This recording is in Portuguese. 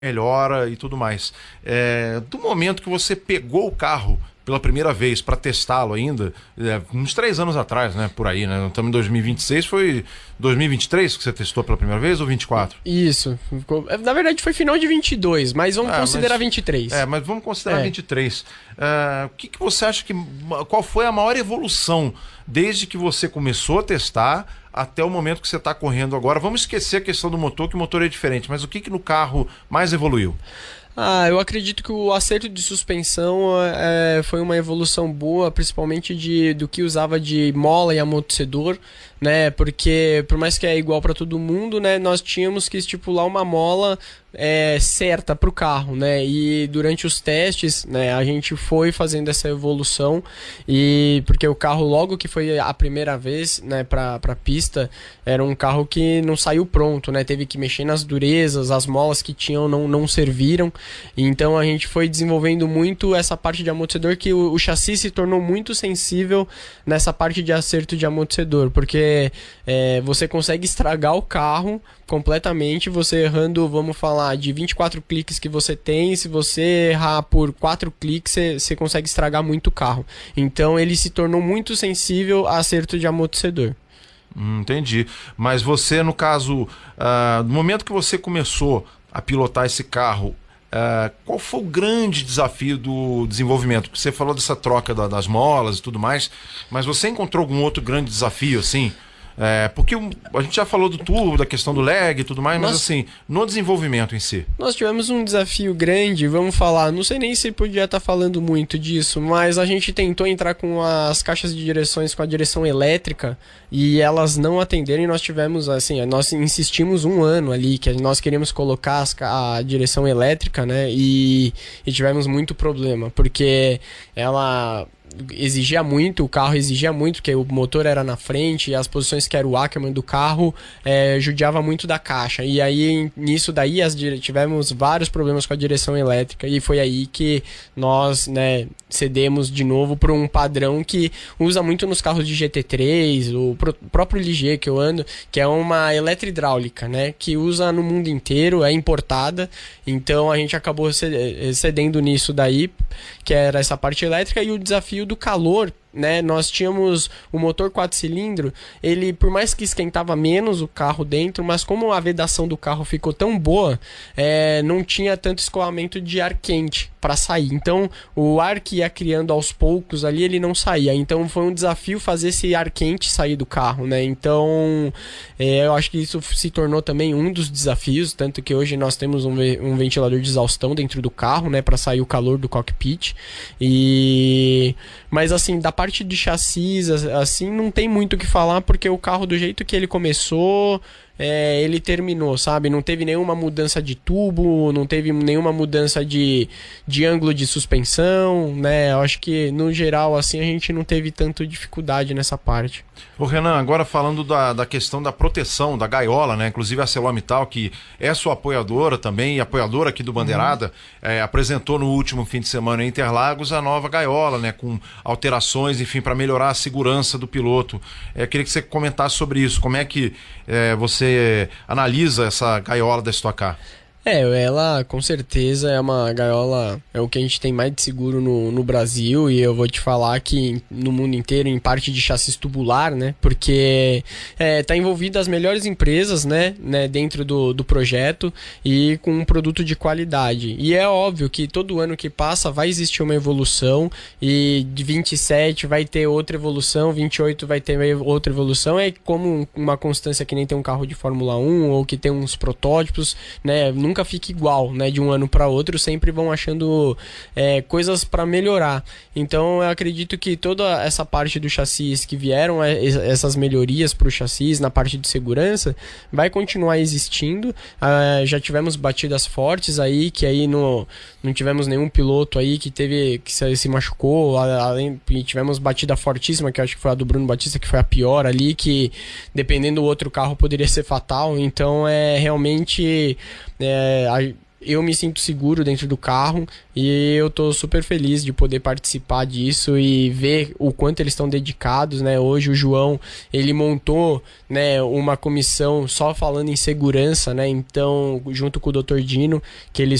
melhora e tudo mais. Do momento que você pegou o carro pela primeira vez para testá-lo ainda, uns 3 anos atrás, né? Por aí, né? Estamos em 2026, foi 2023 que você testou pela primeira vez ou 24? Isso. Na verdade foi final de 22, mas vamos considerar 23. Mas vamos considerar 23. O que você acha qual foi a maior evolução desde que você começou a testar até o momento que você está correndo agora? Vamos esquecer a questão do motor, que o motor é diferente, mas o que no carro mais evoluiu? Eu acredito que o acerto de suspensão foi uma evolução boa, principalmente do que usava de mola e amortecedor, né? Porque por mais que é igual para todo mundo, né? Nós tínhamos que estipular uma mola certa para o carro, né? E durante os testes, né? A gente foi fazendo essa evolução e porque o carro logo que foi a primeira vez, né? Para pista era um carro que não saiu pronto, né? Teve que mexer nas durezas, as molas que tinham não serviram. Então a gente foi desenvolvendo muito essa parte de amortecedor, que o chassi se tornou muito sensível nessa parte de acerto de amortecedor, porque você consegue estragar o carro completamente, você errando, vamos falar, de 24 cliques que você tem, se você errar por 4 cliques, você consegue estragar muito o carro. Então ele se tornou muito sensível a acerto de amortecedor. Entendi. Mas você, no caso, no momento que você começou a pilotar esse carro, qual foi o grande desafio do desenvolvimento? Porque você falou dessa troca das molas e tudo mais, mas você encontrou algum outro grande desafio, assim? Porque a gente já falou do turbo, da questão do lag e tudo mais, mas assim, no desenvolvimento em si. Nós tivemos um desafio grande, vamos falar, não sei nem se podia estar falando muito disso, mas a gente tentou entrar com as caixas de direções com a direção elétrica e elas não atenderam, e nós tivemos, assim, nós insistimos 1 ano ali, que nós queríamos colocar a direção elétrica, né, e tivemos muito problema, porque ela exigia muito, o carro exigia muito, porque o motor era na frente e as posições que era o Ackerman do carro judiava muito da caixa, e aí nisso daí tivemos vários problemas com a direção elétrica, e foi aí que nós, né, cedemos de novo para um padrão que usa muito nos carros de GT3, o próprio Ligier que eu ando, que é uma eletro-hidráulica, né, que usa no mundo inteiro, é importada, então a gente acabou cedendo nisso daí, que era essa parte elétrica, e o desafio do calor, né? Nós tínhamos o motor 4 cilindros, ele por mais que esquentava menos o carro dentro, mas como a vedação do carro ficou tão boa, não tinha tanto escoamento de ar quente para sair, então o ar que ia criando aos poucos ali, ele não saía, então foi um desafio fazer esse ar quente sair do carro, né? Então eu acho que isso se tornou também um dos desafios, tanto que hoje nós temos um ventilador de exaustão dentro do carro, né, para sair o calor do cockpit. Mas assim, da parte de chassis, assim, não tem muito o que falar, porque o carro, do jeito que ele começou, ele terminou, sabe? Não teve nenhuma mudança de tubo, não teve nenhuma mudança de ângulo de suspensão, né? Eu acho que, no geral, assim, a gente não teve tanta dificuldade nessa parte. Ô Renan, agora falando da questão da proteção, da gaiola, né? Inclusive a ArcelorMittal, que é sua apoiadora também, e apoiadora aqui do Bandeirada, apresentou no último fim de semana em Interlagos a nova gaiola, né? Com alterações, enfim, para melhorar a segurança do piloto. Queria que você comentasse sobre isso. Como é que você analisa essa gaiola da Stock Car? Ela com certeza é uma gaiola, é o que a gente tem mais de seguro no Brasil, e eu vou te falar que no mundo inteiro, em parte de chassi tubular, né, porque tá envolvido as melhores empresas, né, dentro do projeto, e com um produto de qualidade, e é óbvio que todo ano que passa vai existir uma evolução, e de 27 vai ter outra evolução, 28 vai ter outra evolução, é como uma constância que nem tem um carro de Fórmula 1, ou que tem uns protótipos, né, nunca fica igual, né, de um ano para outro, sempre vão achando coisas para melhorar. Então eu acredito que toda essa parte do chassi que vieram, essas melhorias para o chassi na parte de segurança, vai continuar existindo. Já tivemos batidas fortes aí, que aí não tivemos nenhum piloto aí que se machucou, e tivemos batida fortíssima, que eu acho que foi a do Bruno Batista, que foi a pior ali, que dependendo do outro carro poderia ser fatal. Então realmente eu me sinto seguro dentro do carro e eu tô super feliz de poder participar disso e ver o quanto eles estão dedicados, né? Hoje o João, ele montou, né, uma comissão só falando em segurança, né? Então, junto com o Dr. Dino, que eles